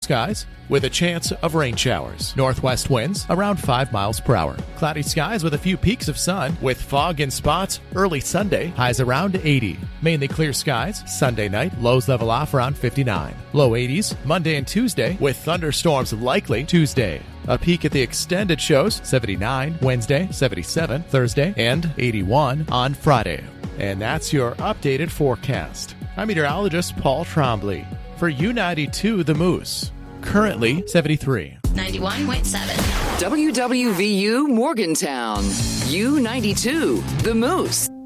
skies with a chance of rain showers. Northwest winds around 5 miles per hour. Cloudy skies with a few peaks of sun with fog in spots early Sunday, highs around 80. Mainly clear skies Sunday night, lows level off around 59. Low 80s Monday and Tuesday with thunderstorms likely Tuesday. A peak at the extended shows 79 Wednesday, 77 Thursday, and 81 on Friday. And that's your updated forecast. I'm meteorologist Paul Trombley for U92 The Moose. Currently 73. 91.7. WWVU Morgantown. U92 The Moose.